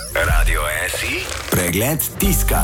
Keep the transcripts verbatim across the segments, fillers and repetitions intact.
Radio S I, pregled tiska.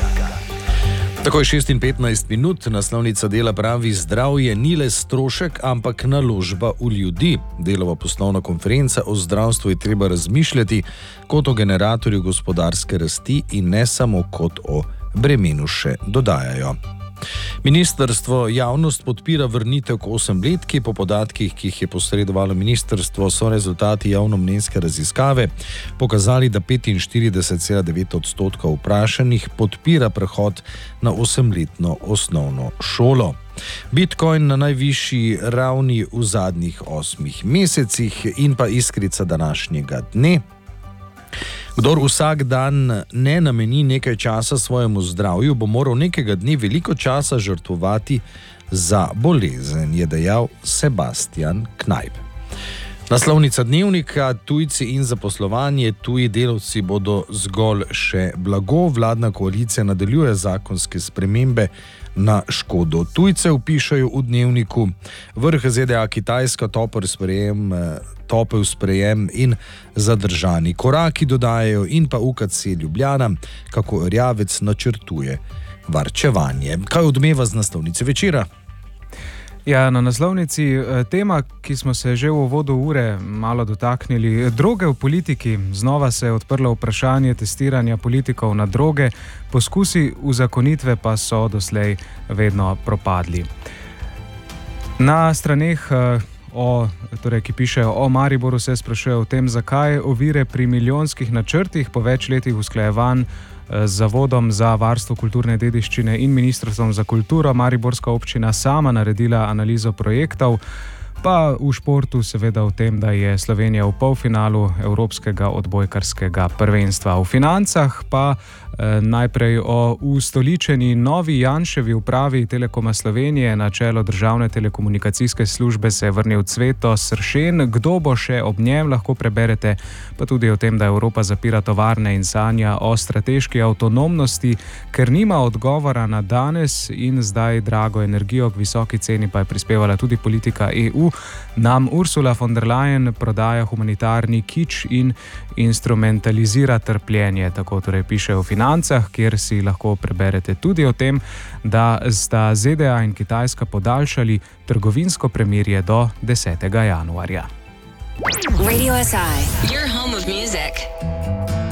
Tako je šest in petnajst minut, naslovnica Dela pravi: zdravje ni le strošek, ampak naložba v ljudi. Delova poslovna konferenca o zdravstvu je treba razmišljati kot o generatorju gospodarske rasti in ne samo kot o bremenu, še dodajajo. Ministrstvo javnost podpira vrnitev k osemletki. Po podatkih, ki jih je posredovalo ministrstvo, so rezultati javnomnenjske raziskave pokazali, da petinštirideset cela devet odstotka vprašanih podpira prehod na osemletno osnovno šolo. Bitcoin na najvišji ravni v zadnjih osmih mesecih in pa iskrica današnjega dne. Kdor vsak dan ne nameni nekaj časa svojemu zdravju, bo moral nekega dne veliko časa žrtvovati za bolezen, je dejal Sebastian Knajp. Naslovnica Dnevnika: tujci in zaposlovanje. Tuji delavci bodo zgolj še blago. Vladna koalicija nadaljuje zakonske spremembe na škodo tujcev, pišejo v Dnevniku. Vrh Z D A Kitajska, topel sprejem, topel sprejem in zadržani koraki, dodajajo, in pa U K C Ljubljana, kako Erjavec načrtuje varčevanje. Kaj odmeva z naslovnice Večera? Ja, na naslovnici tema, ki smo se že v uvodu ure malo dotaknili, droge v politiki. Znova se je odprlo vprašanje testiranja politikov na droge, poskusi uzakonitve pa so doslej vedno propadli. Na straneh, o, torej, ki pišejo o Mariboru, se sprašujejo o tem, zakaj ovire pri milijonskih načrtih po več letih usklajevanj z Zavodom za varstvo kulturne dediščine in Ministrstvom za kulturo. Mariborska občina sama naredila analizo projektov, pa v športu seveda o tem, da je Slovenija v polfinalu Evropskega odbojkarskega prvenstva. V financah pa eh, najprej o ustoličeni novi Janševi upravi Telekoma Slovenije. Na čelo državne telekomunikacijske službe se je vrnil Cveto Sršen. Kdo bo še ob njem, lahko preberete, pa tudi o tem, da Evropa zapira tovarne in sanja o strateški avtonomnosti, ker nima odgovora na danes in zdaj drago energijo k visoki ceni pa je prispevala tudi politika E U. Nam Ursula von der Leyen prodaja humanitarni kič in instrumentalizira trpljenje, tako torej piše v Financah, kjer si lahko preberete tudi o tem, da sta Z D A in Kitajska podaljšali trgovinsko premirje do desetega januarja. Radio S I, your home of music.